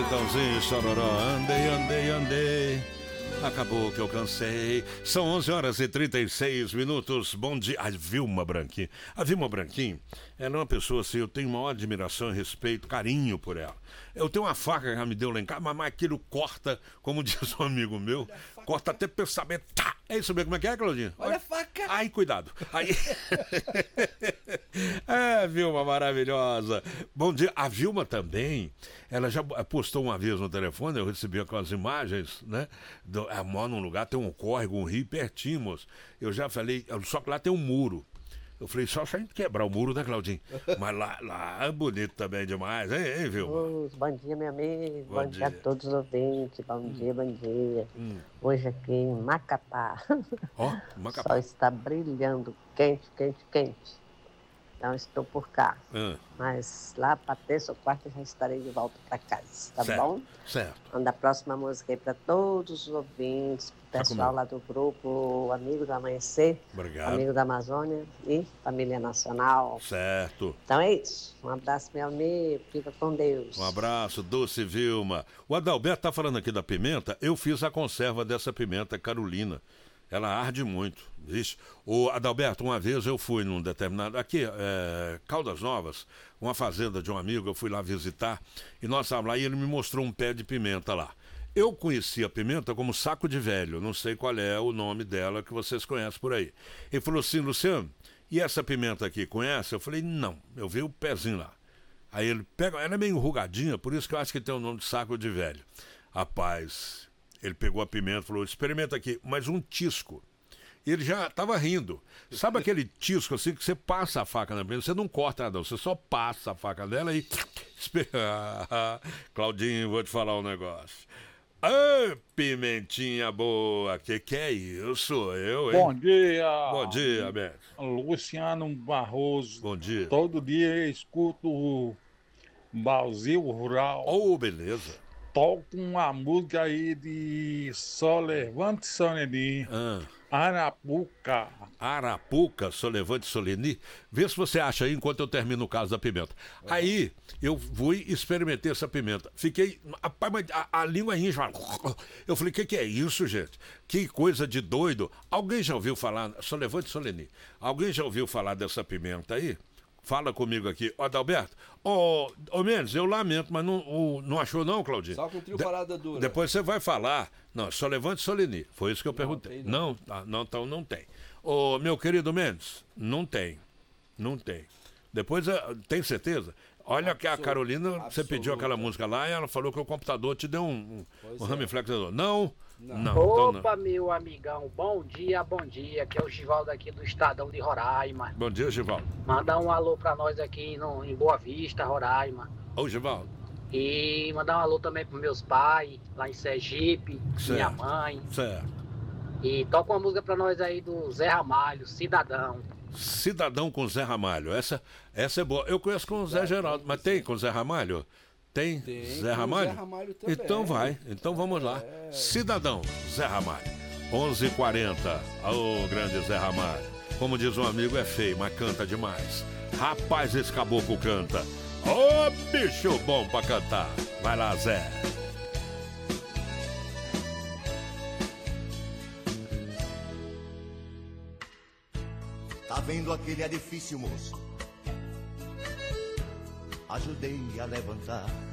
Chitãozinho, chororó, andei, andei, andei. Acabou que eu cansei. São 11h36. Bom dia. A Vilma Branquinho. A Vilma Branquinho, ela é uma pessoa assim, eu tenho maior admiração e respeito, carinho por ela. Eu tenho uma faca que ela me deu lá em casa, mas aquilo corta, como diz um amigo meu, corta até pensamento. Tá! É isso mesmo, como é que é, Claudinho? Olha a faca! Ai, cuidado. Aí... É, Vilma maravilhosa. Bom dia. A Vilma também, ela já postou uma vez no telefone, eu recebi aquelas imagens, né? Ela mora num lugar, tem um córrego, um rio pertinho, moço. Eu já falei, só que lá tem um muro. Eu falei, só se a gente quebrar o muro, né, Claudinho? Mas lá é bonito também demais, hein, Vilma? Bom dia, meu amigo. Bom dia a todos os ouvintes. Bom dia. Hoje aqui em Macapá. Ó, Macapá. O sol está brilhando, quente. Então estou por cá. Mas lá para terça ou quarta já estarei de volta para casa. Tá certo, bom? Certo. Manda a próxima música aí para todos os ouvintes, pessoal lá do grupo Amigo do Amanhecer. Obrigado. Amigo da Amazônia e Família Nacional. Certo. Então é isso. Um abraço, meu amigo. Fica com Deus. Um abraço, doce Vilma. O Adalberto tá falando aqui da pimenta. Eu fiz a conserva dessa pimenta Carolina. Ela arde muito, vixe. O Adalberto, uma vez eu fui num determinado... Aqui, Caldas Novas, uma fazenda de um amigo, eu fui lá visitar, e nós estávamos lá e ele me mostrou um pé de pimenta lá. Eu conheci a pimenta como saco de velho, não sei qual é o nome dela que vocês conhecem por aí. Ele falou assim, Luciano, e essa pimenta aqui, conhece? Eu falei, não, eu vi o pezinho lá. Aí ele pega, ela é meio enrugadinha, por isso que eu acho que tem o nome de saco de velho. Rapaz... Ele pegou a pimenta e falou, experimenta aqui, mas um tisco. E ele já estava rindo. Sabe aquele tisco assim que você passa a faca na pimenta, você não corta nada, você só passa a faca dela e... Claudinho, vou te falar um negócio. Ah, pimentinha boa, que é isso? Eu, hein? Bom dia. Bom dia, Beto. Luciano Barroso. Bom dia. Todo dia eu escuto o Brasil Rural. Oh, beleza. Toca uma música aí de Só Levante Soleni. Arapuca. Arapuca, Solevante Soleni. Vê se você acha aí enquanto eu termino o caso da pimenta. Aí eu fui e experimentei essa pimenta. Fiquei. A língua rinja. Eu falei, que é isso, gente? Que coisa de doido. Alguém já ouviu falar. Solevante Soleni. Alguém já ouviu falar dessa pimenta aí? Fala comigo aqui. Ó, Adalberto. Ô, Mendes, eu lamento, mas não achou não, Claudinho? Só com o trio Parada Dura. Depois você vai falar. Não, só levante Soleni. Foi isso que eu perguntei. Não, então não tem. Ô, meu querido Mendes, não tem. Não tem. Depois, tem certeza? Olha que a Carolina, você pediu aquela música lá e ela falou que o computador te deu um ramiflexador. Não. Opa, meu amigão, bom dia, que é o Givaldo aqui do Estadão de Roraima. Bom dia, Givaldo. Mandar um alô pra nós aqui em Boa Vista, Roraima. Ô, Givaldo. E mandar um alô também pros meus pais, lá em Sergipe, minha mãe. Certo. E toca uma música pra nós aí do Zé Ramalho, Cidadão. Cidadão com Zé Ramalho, essa é boa. Eu conheço com o Zé Geraldo, mas tem com o Zé Ramalho? Tem Zé Ramalho? Zé Ramalho também. Então vai, então vamos lá. Cidadão, Zé Ramalho. 11h40, ô grande Zé Ramalho. Como diz um amigo, é feio, mas canta demais. Rapaz, esse caboclo canta. Ô bicho bom pra cantar. Vai lá, Zé. Tá vendo aquele edifício, moço? Ajudei a levantar.